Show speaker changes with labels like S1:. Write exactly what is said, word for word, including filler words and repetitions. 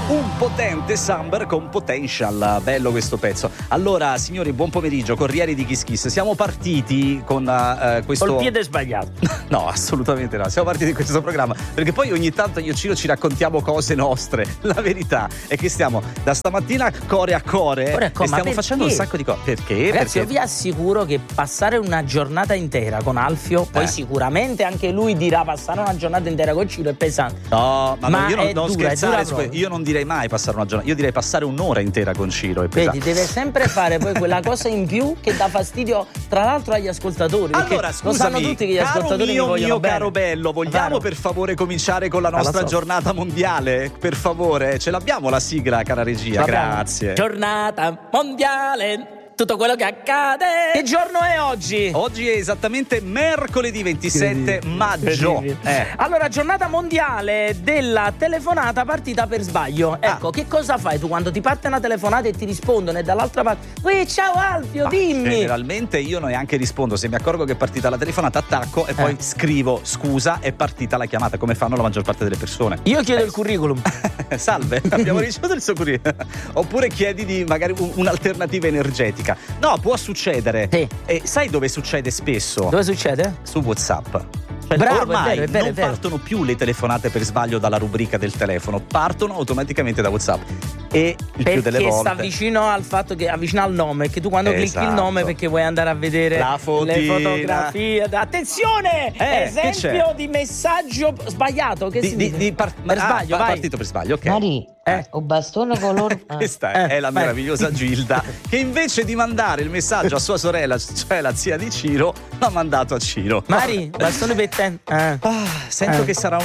S1: Un potente Summer con Potential, bello questo pezzo. Allora, signori, buon pomeriggio, Corrieri di Kiss Kiss. Siamo partiti con uh, questo...
S2: Col piede sbagliato.
S1: No, assolutamente no. Siamo partiti in questo programma perché poi ogni tanto io e Ciro ci raccontiamo cose nostre. La verità è che stiamo da stamattina core a core, core a core e stiamo facendo un sacco di cose. Perché?
S2: Ragazzi,
S1: perché...
S2: io vi assicuro che passare una giornata intera con Alfio, poi
S1: eh.
S2: sicuramente anche lui dirà passare una giornata intera con Ciro è pesante.
S1: No, ma,
S2: ma
S1: io non,
S2: è
S1: non
S2: dura,
S1: scherzare,
S2: è dura
S1: io non direi mai passare una giornata, io direi passare un'ora intera con Ciro. È
S2: Vedi, deve sempre fare poi quella cosa in più che dà fastidio, tra l'altro, agli ascoltatori.
S1: Allora, scusami,
S2: lo sanno tutti che gli
S1: caro
S2: ascoltatori
S1: mio,
S2: mi vogliono
S1: mio
S2: bene.
S1: caro bello, vogliamo
S2: Varo.
S1: per favore cominciare con la nostra
S2: so.
S1: giornata mondiale? Per favore, ce l'abbiamo la sigla, cara regia, grazie.
S2: Giornata mondiale. Tutto quello che accade. Che giorno è oggi?
S1: Oggi è esattamente mercoledì ventisette maggio.
S2: Eh. Allora, giornata mondiale della telefonata partita per sbaglio. Ecco, ah. che cosa fai tu quando ti parte una telefonata e ti rispondono e dall'altra parte "Ui, ciao Alfio, ah, dimmi".
S1: Generalmente io neanche rispondo, se mi accorgo che è partita la telefonata attacco e poi eh. scrivo "scusa, è partita la chiamata", come fanno la maggior parte delle persone.
S2: Io chiedo
S1: eh.
S2: il curriculum.
S1: Salve, abbiamo ricevuto il suo curriculum. Oppure chiedi di magari un, un'alternativa energetica. No, può succedere.
S2: Sì.
S1: E sai dove succede spesso?
S2: Dove succede?
S1: Su WhatsApp. Cioè,
S2: Bravo,
S1: ormai
S2: è vero, è vero,
S1: non
S2: è vero.
S1: partono più le telefonate per sbaglio dalla rubrica del telefono, partono automaticamente da WhatsApp. E il
S2: perché
S1: più delle volte
S2: sta vicino al fatto che avvicina al nome, che tu quando
S1: esatto.
S2: clicchi il nome perché vuoi andare a vedere
S1: la
S2: le fotografie. Attenzione!
S1: Eh,
S2: esempio di messaggio sbagliato. Che
S1: di,
S2: significa?
S1: di, di par-
S2: per sbaglio,
S1: ah,
S2: vai.
S1: partito per sbaglio, ok.
S3: Mari,
S2: Eh.
S3: o bastone color.
S1: Questa è,
S2: Eh,
S1: è la
S2: vai.
S1: meravigliosa Gilda, che invece di mandare il messaggio a sua sorella, cioè la zia di Ciro, l'ha mandato a Ciro.
S2: Mari, bastone per te. Eh.
S1: Ah, sento
S2: Eh.
S1: che sarà